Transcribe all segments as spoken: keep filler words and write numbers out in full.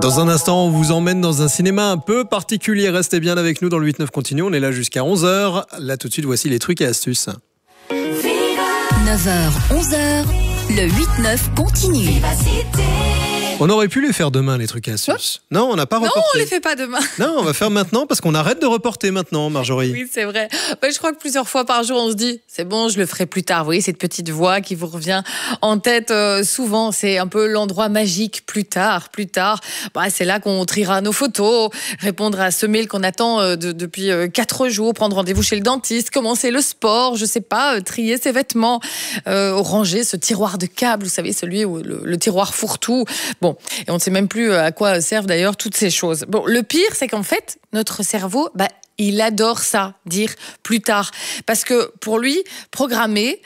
Dans un instant, on vous emmène dans un cinéma un peu particulier. Restez bien avec nous dans le huit neuf continue. On est là jusqu'à onze heures. Là, tout de suite, voici les trucs et astuces. neuf heures, onze heures, le huit neuf continue. On aurait pu les faire demain, les trucs et astuces. Non, on n'a pas reporté. Non, on les fait pas demain. Non, on va faire maintenant parce qu'on arrête de reporter maintenant, Marjorie. Oui, c'est vrai. Ben, je crois que plusieurs fois par jour, on se dit, c'est bon, je le ferai plus tard. Vous voyez, cette petite voix qui vous revient en tête euh, souvent. C'est un peu l'endroit magique, plus tard, plus tard. Bah, c'est là qu'on triera nos photos, répondre à ce mail qu'on attend euh, de, depuis euh, quatre jours, prendre rendez-vous chez le dentiste, commencer le sport, je sais pas, euh, trier ses vêtements, euh, ranger ce tiroir de câbles, vous savez, celui où le, le tiroir fourre-tout. Bon, et on ne sait même plus à quoi servent d'ailleurs toutes ces choses. Bon, le pire, c'est qu'en fait, notre cerveau, bah, il adore ça, dire plus tard. Parce que pour lui, programmer,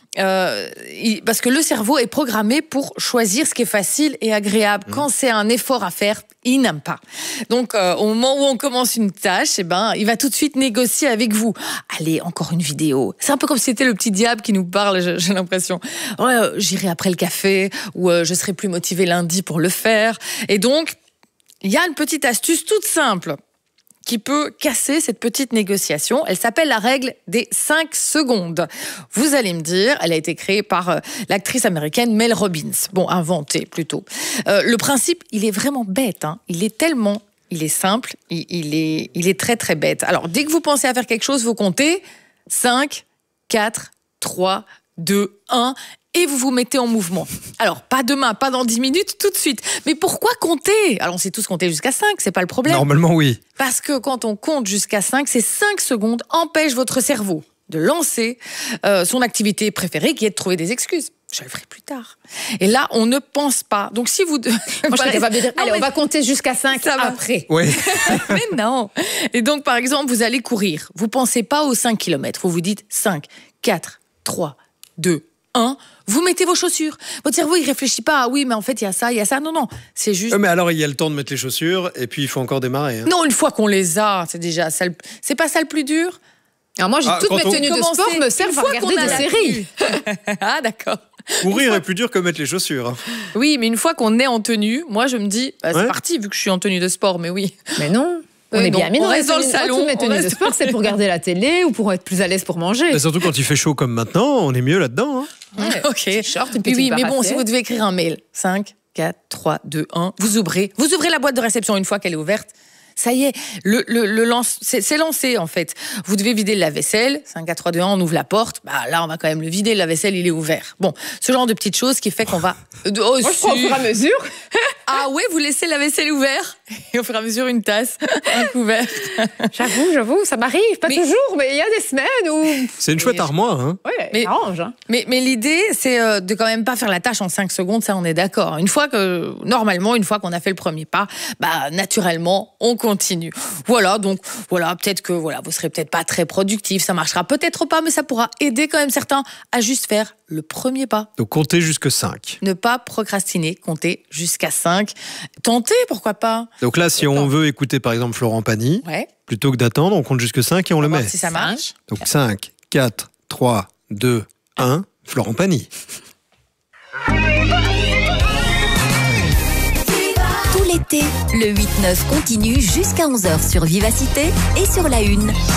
euh, il, parce que le cerveau est programmé pour choisir ce qui est facile et agréable. Mmh. Quand c'est un effort à faire, il n'aime pas. Donc, euh, au moment où on commence une tâche, eh ben, il va tout de suite négocier avec vous. Allez, encore une vidéo. C'est un peu comme si c'était le petit diable qui nous parle, j'ai, j'ai l'impression. Ouais, euh, j'irai après le café, ou euh, je serai plus motivée lundi pour le faire. Et donc, il y a une petite astuce toute simple qui peut casser cette petite négociation. Elle s'appelle la règle des cinq secondes. Vous allez me dire, elle a été créée par euh, l'actrice américaine Mel Robbins. Bon, inventée plutôt. Euh, le principe, il est vraiment bête. Hein. Il est tellement, il est simple, il, il, est, il est très très bête. Alors, dès que vous pensez à faire quelque chose, vous comptez cinq, quatre, trois, deux, un... et vous vous mettez en mouvement. Alors, pas demain, pas dans dix minutes, tout de suite. Mais pourquoi compter ? Alors, on sait tous compter jusqu'à cinq, c'est pas le problème. Normalement, oui. Parce que quand on compte jusqu'à cinq, ces cinq secondes empêchent votre cerveau de lancer euh, son activité préférée, qui est de trouver des excuses. Je le ferai plus tard. Et là, on ne pense pas. Donc, si vous... Moi, je serais capable de dire, allez, on va compter jusqu'à cinq après. Oui. Mais non. Et donc, par exemple, vous allez courir. Vous pensez pas aux cinq kilomètres. Vous vous dites cinq, quatre, trois, deux, un... Vous mettez vos chaussures. Votre cerveau, il réfléchit pas. Ah oui, mais en fait, il y a ça, il y a ça. Non, non. C'est juste. Euh, mais alors, il y a le temps de mettre les chaussures et puis il faut encore démarrer. Hein. Non, une fois qu'on les a, c'est déjà ça. Le... C'est pas ça le plus dur. Alors moi, j'ai ah, toutes mes on... tenues de sport me servent à regarder des séries. Ah, d'accord. Courir est plus dur que mettre les chaussures. Hein. Oui, mais une fois qu'on est en tenue, moi, je me dis, bah, c'est ouais. parti, vu que je suis en tenue de sport, mais oui. Mais non. On euh, est non, bien mis on dans reste dans le tenues, salon. Toutes mes tenues reste... de sport, c'est pour regarder la télé ou pour être plus à l'aise pour manger. Mais surtout quand il fait chaud comme maintenant, on est mieux là-dedans. Hein. Ouais, ok. Short, une oui, oui, mais bon, barassée. si vous devez écrire un mail, cinq, quatre, trois, deux, un, vous ouvrez. Vous ouvrez la boîte de réception une fois qu'elle est ouverte. Ça y est, le, le, le lance, c'est, c'est lancé en fait. Vous devez vider le lave-vaisselle. cinq, quatre, trois, deux, un, on ouvre la porte. Bah, là, on va quand même le vider. Le lave-vaisselle, il est ouvert. Bon, ce genre de petites choses qui fait qu'on va... Oh, Moi, je prends au fur et à mesure. Ah ouais, vous laissez le lave-vaisselle ouvert et au fur et à mesure une tasse, un couvert. J'avoue, j'avoue, ça m'arrive. Pas mais... toujours, mais il y a des semaines où... C'est une chouette armoire. Hein. Ouais, mais, ça arrange. Hein. Mais, mais l'idée, c'est euh, de quand même pas faire la tâche en cinq secondes, ça on est d'accord. Une fois que, normalement, une fois qu'on a fait le premier pas, bah, naturellement, on continue. Voilà, donc, voilà, peut-être que voilà, vous serez peut-être pas très productif, ça marchera peut-être pas, mais ça pourra aider quand même certains à juste faire le premier pas. Donc, comptez jusque cinq. Ne pas procrastiner, compter jusqu'à cinq. Tenter, pourquoi pas. Donc là, si on veut écouter, par exemple, Florent Pagny, ouais. plutôt que d'attendre, on compte jusque cinq et on, on le met. Si ça marche. Donc cinq, quatre, trois, deux, un, Florent Pagny. Tout l'été, le huit neuf continue jusqu'à onze heures sur Vivacité et sur la une.